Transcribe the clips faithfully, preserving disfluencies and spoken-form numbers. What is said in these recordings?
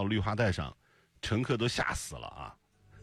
了绿化带上，乘客都吓死了啊。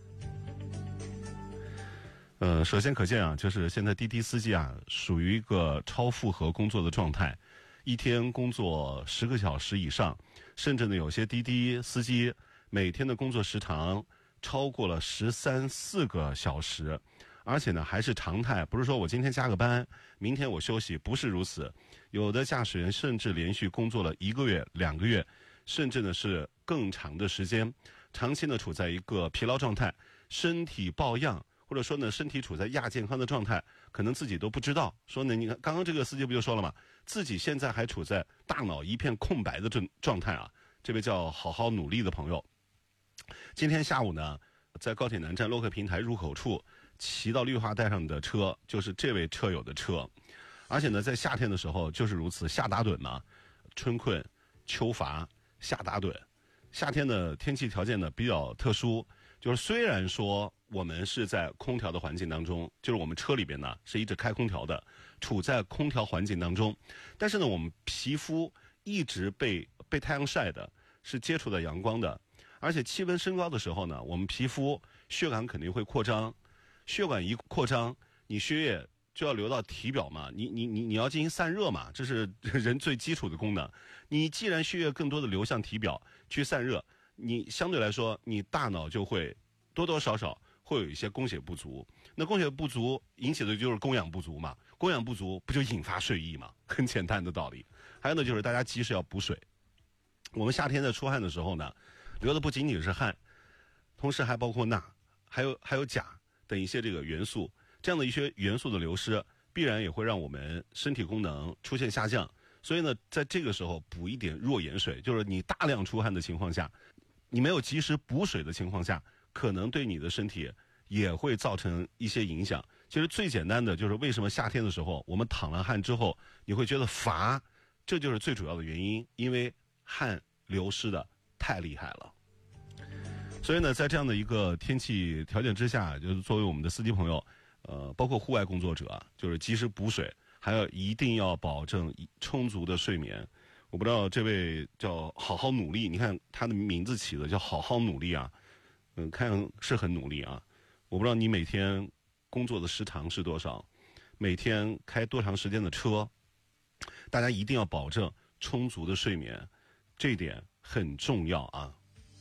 呃，首先可见啊，就是现在滴滴司机啊，属于一个超负荷工作的状态，一天工作十个小时以上，甚至呢，有些滴滴司机每天的工作时长超过了十三四个小时，而且呢，还是常态，不是说我今天加个班，明天我休息，不是如此。有的驾驶员甚至连续工作了一个月、两个月，甚至呢是更长的时间，长期呢处在一个疲劳状态，身体抱恙。或者说呢，身体处在亚健康的状态，可能自己都不知道。说呢，你看刚刚这个司机不就说了吗？自己现在还处在大脑一片空白的状状态啊。这位叫好好努力的朋友，今天下午呢，在高铁南站洛克平台入口处骑到绿化带上的车，就是这位车友的车。而且呢，在夏天的时候就是如此，夏打盹嘛，春困秋乏，夏打盹。夏天的天气条件呢比较特殊，就是虽然说我们是在空调的环境当中，就是我们车里边呢是一直开空调的，处在空调环境当中，但是呢我们皮肤一直被被太阳晒的，是接触到阳光的，而且气温升高的时候呢，我们皮肤血管肯定会扩张，血管一扩张，你血液就要流到体表嘛，你你你你要进行散热嘛，这是人最基础的功能。你既然血液更多的流向体表去散热，你相对来说你大脑就会多多少少会有一些供血不足。那供血不足引起的就是供氧不足嘛，供氧不足不就引发睡意嘛，很简单的道理。还有呢，就是大家及时要补水。我们夏天在出汗的时候呢，流的不仅仅是汗，同时还包括钠，还有还有钾等一些这个元素。这样的一些元素的流失，必然也会让我们身体功能出现下降。所以呢，在这个时候补一点弱盐水，就是你大量出汗的情况下，你没有及时补水的情况下，可能对你的身体也会造成一些影响。其实最简单的就是为什么夏天的时候我们淌了汗之后你会觉得乏，这就是最主要的原因，因为汗流失的太厉害了。所以呢，在这样的一个天气条件之下，就是作为我们的司机朋友，呃，包括户外工作者啊，就是及时补水，还要一定要保证充足的睡眠。我不知道这位叫好好努力，你看他的名字起的叫好好努力啊，嗯，看是很努力啊。我不知道你每天工作的时长是多少，每天开多长时间的车，大家一定要保证充足的睡眠，这一点很重要啊。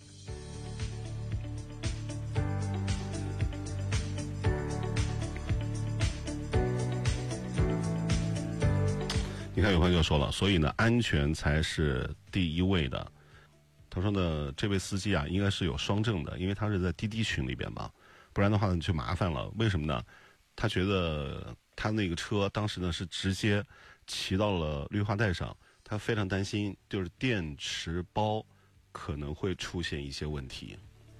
你看有朋友就说了，所以呢，安全才是第一位的。他说呢，这位司机啊，应该是有双证的，因为他是在滴滴群里边嘛，不然的话呢就麻烦了。为什么呢？他觉得他那个车当时呢是直接骑到了绿化带上，他非常担心，就是电池包可能会出现一些问题。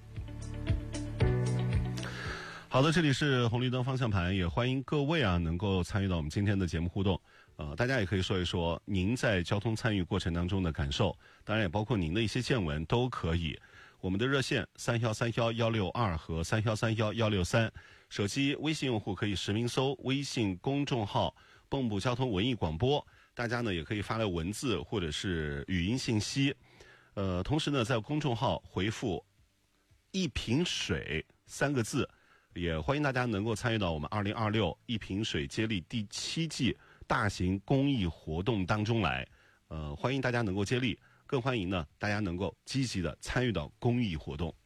好的，这里是红绿灯方向盘，也欢迎各位啊能够参与到我们今天的节目互动。呃，大家也可以说一说您在交通参与过程当中的感受，当然也包括您的一些见闻都可以。我们的热线三幺三幺幺六二和三幺三幺幺六三，手机微信用户可以实名搜微信公众号蚌埠交通文艺广播，大家呢也可以发来文字或者是语音信息。呃，同时呢在公众号回复一瓶水三个字，也欢迎大家能够参与到我们二零二六一瓶水接力第七季大型公益活动当中来。呃，欢迎大家能够接力，更欢迎呢大家能够积极的参与到公益活动。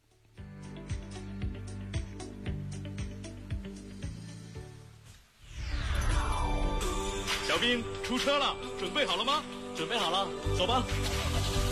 小兵出车了，准备好了吗？ 准备好了，走吧。